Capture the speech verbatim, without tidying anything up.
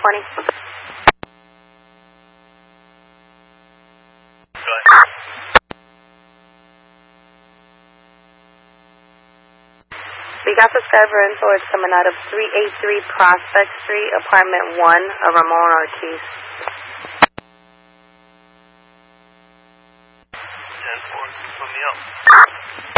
twenty. We got subscriber info. It's coming out of three eighty-three Prospect Street, apartment one of Ramon Ortiz. ten four, put me up.